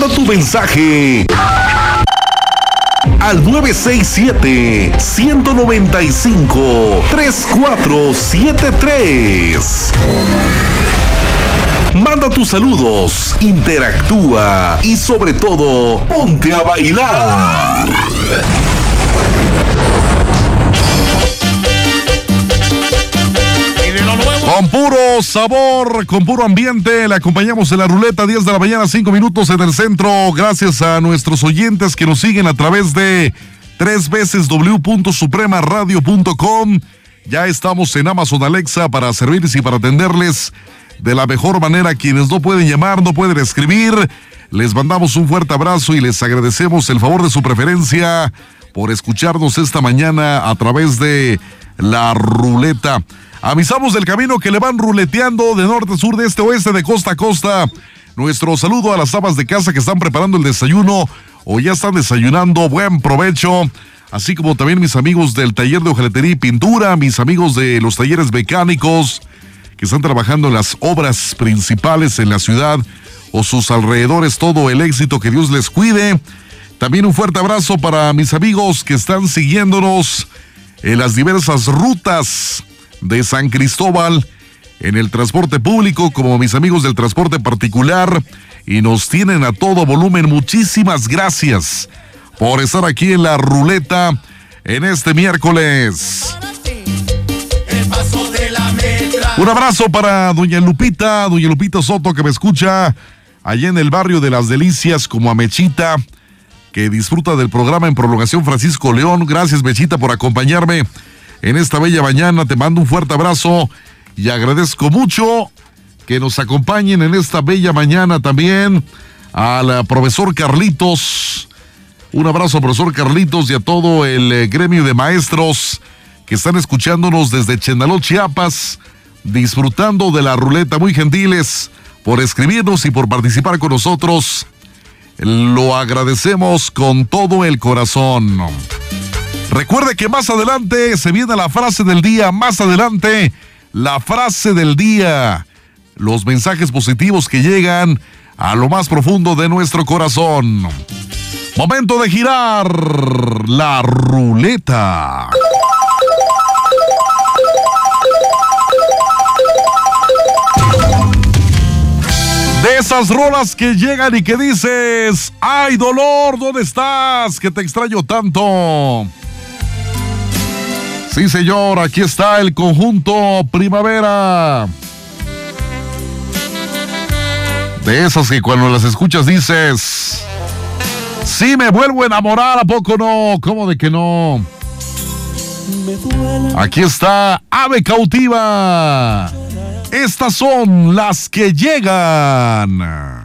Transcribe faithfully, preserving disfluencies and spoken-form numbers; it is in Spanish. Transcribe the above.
Manda tu mensaje al nueve seis siete, uno nueve cinco, tres cuatro siete tres. Manda tus saludos, interactúa y sobre todo, ponte a bailar. Con puro sabor, con puro ambiente, le acompañamos en la ruleta, diez de la mañana, cinco minutos en el centro. Gracias a nuestros oyentes que nos siguen a través de tres veces w punto suprema radio punto com. Ya estamos en Amazon Alexa para servirles y para atenderles de la mejor manera. Quienes no pueden llamar, no pueden escribir, les mandamos un fuerte abrazo y les agradecemos el favor de su preferencia por escucharnos esta mañana a través de la ruleta. Avisamos del camino que le van ruleteando de norte a sur, de este a oeste, de costa a costa. Nuestro saludo a las amas de casa que están preparando el desayuno o ya están desayunando. Buen provecho. Así como también mis amigos del taller de hojalatería y pintura, mis amigos de los talleres mecánicos que están trabajando en las obras principales en la ciudad o sus alrededores. Todo el éxito, que Dios les cuide. También un fuerte abrazo para mis amigos que están siguiéndonos en las diversas rutas de San Cristóbal, en el transporte público, como mis amigos del transporte particular, y nos tienen a todo volumen. Muchísimas gracias por estar aquí en la ruleta en este miércoles. Un abrazo para doña Lupita, doña Lupita Soto, que me escucha allá en el barrio de Las Delicias, como a Mechita, que disfruta del programa en Prolongación Francisco León. Gracias, Mechita, por acompañarme en esta bella mañana. Te mando un fuerte abrazo y agradezco mucho que nos acompañen en esta bella mañana también al profesor Carlitos. Un abrazo, profesor Carlitos, y a todo el eh, gremio de maestros que están escuchándonos desde Chenaló, Chiapas, disfrutando de la ruleta. Muy gentiles por escribirnos y por participar con nosotros. Lo agradecemos con todo el corazón. Recuerde que más adelante se viene la frase del día, más adelante la frase del día, los mensajes positivos que llegan a lo más profundo de nuestro corazón. Momento de girar la ruleta. De esas rolas que llegan y que dices, ¡ay, dolor! ¿Dónde estás? Que te extraño tanto. Sí, señor, aquí está el conjunto Primavera. De esas que cuando las escuchas dices, sí, me vuelvo a enamorar, ¿a poco no? ¿Cómo de que no? Aquí está Ave Cautiva. Estas son las que llegan.